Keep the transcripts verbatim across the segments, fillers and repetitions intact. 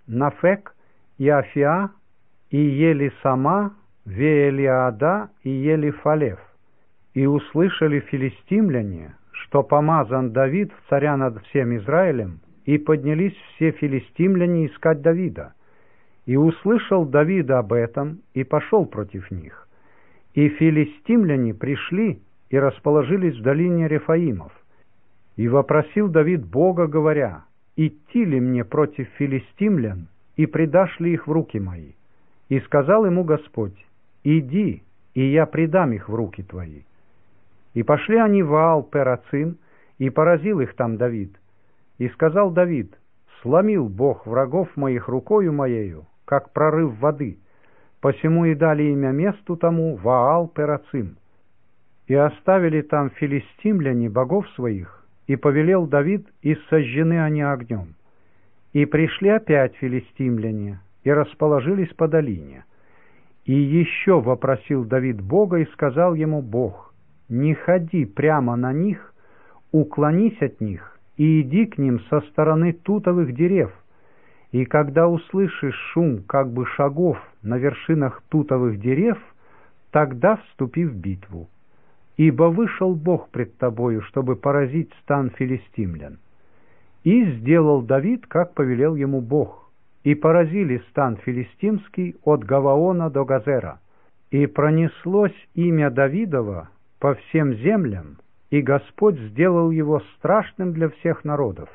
Нафек, и Афиа, и Елисама, Веэлиада и Елифалев. И услышали филистимляне, что помазан Давид в царя над всем Израилем, и поднялись все филистимляне искать Давида. И услышал Давид об этом, и пошел против них. И филистимляне пришли и расположились в долине Рефаимов. И вопросил Давид Бога, говоря: «Идти ли мне против филистимлян, и предашь ли их в руки мои?» И сказал ему Господь: «Иди, и я предам их в руки твои». И пошли они в Ваал-Перацим, и поразил их там Давид. И сказал Давид: «Сломил Бог врагов моих рукою моею, как прорыв воды, посему и дали имя месту тому Ваал-Перацим. И оставили там филистимляне богов своих, и повелел Давид, и сожжены они огнем. И пришли опять филистимляне, и расположились по долине. И еще вопросил Давид Бога, и сказал ему Бог: «Не ходи прямо на них, уклонись от них, и иди к ним со стороны тутовых дерев. И когда услышишь шум как бы шагов на вершинах тутовых дерев, тогда вступи в битву. Ибо вышел Бог пред тобою, чтобы поразить стан филистимлян». И сделал Давид, как повелел ему Бог, и поразили стан филистимский от Гаваона до Газера. И пронеслось имя Давидова по всем землям, и Господь сделал его страшным для всех народов.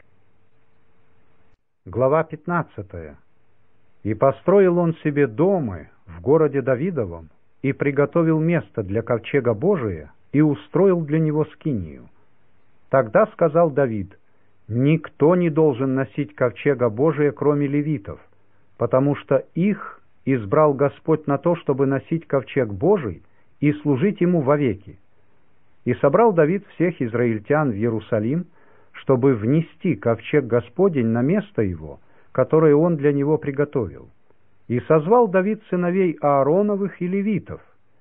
Глава пятнадцатая. «И построил он себе домы в городе Давидовом, и приготовил место для ковчега Божия, и устроил для него скинию. Тогда сказал Давид: никто не должен носить ковчега Божия, кроме левитов, потому что их избрал Господь на то, чтобы носить ковчег Божий и служить ему вовеки. И собрал Давид всех израильтян в Иерусалим, чтобы внести ковчег Господень на место его, которое он для него приготовил. И созвал Давид сыновей Аароновых и левитов,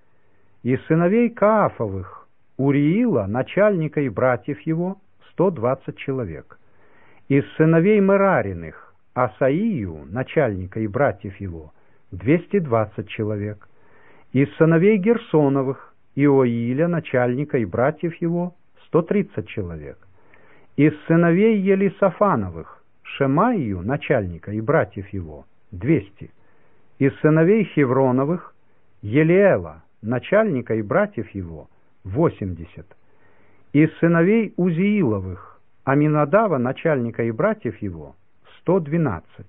и сыновей Каафовых, Уриила, начальника и братьев его, сто двадцать человек, из сыновей Мерариных, Асаию, начальника и братьев его, двести двадцать человек, из сыновей Герсоновых, Иоиля, начальника и братьев его, сто тридцать человек, из сыновей Елисафановых, Шемаию, начальника и братьев его, двести, из сыновей Хевроновых, Елиэла, начальника и братьев его, восемьдесят, из сыновей Узииловых, Аминадава, начальника и братьев его, сто двенадцать.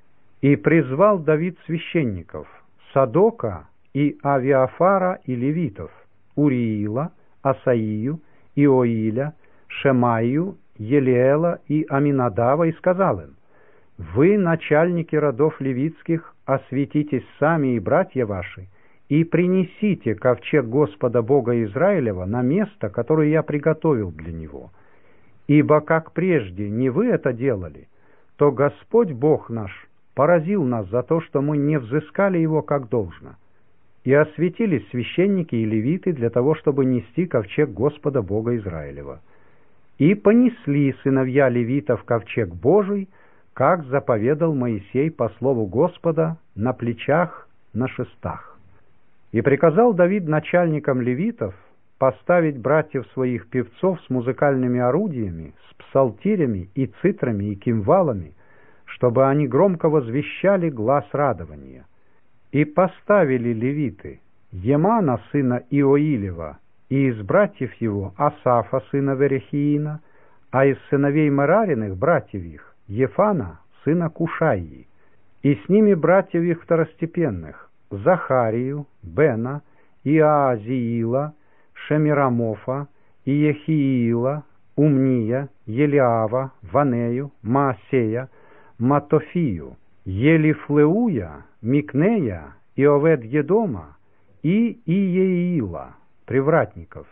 И призвал Давид священников Садока и Авиафара и левитов, Уриила, Асаию, Иоиля, Шемаию, Елиэла и Аминадава, и сказал им: «Вы, начальники родов левитских, осветитесь сами и братья ваши, и принесите ковчег Господа Бога Израилева на место, которое я приготовил для него. Ибо как прежде не вы это делали, то Господь Бог наш поразил нас за то, что мы не взыскали его как должно». И осветились священники и левиты для того, чтобы нести ковчег Господа Бога Израилева. И понесли сыновья левитов ковчег Божий, как заповедал Моисей по слову Господа, на плечах, на шестах. И приказал Давид начальникам левитов поставить братьев своих певцов с музыкальными орудиями, с псалтирями и цитрами и кимвалами, чтобы они громко возвещали глас радования. И поставили левиты Емана, сына Иоилева, и из братьев его Асафа, сына Верехиина, а из сыновей Мерариных, братьев их, Ефана, сына Кушаии, и с ними братьев их второстепенных, Захарию, Бена, Иаазиила, Шемирамофа, Иехиила, Умния, Елиава, Ванею, Маасея, Матофию, Елифлеуя, Микнея, Иовед-Едома и Иеила, привратников.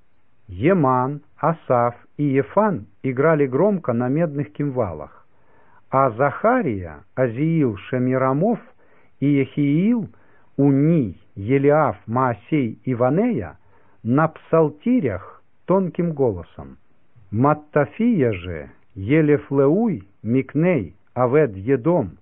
Еман, Асаф и Ефан играли громко на медных кимвалах, а Захария, Азиил, Шемирамов и Ехиил, Уний, Елиав, Маасей и Ванея на псалтирях тонким голосом. Маттафия же, Елефлеуй, Микней, Авед-Едом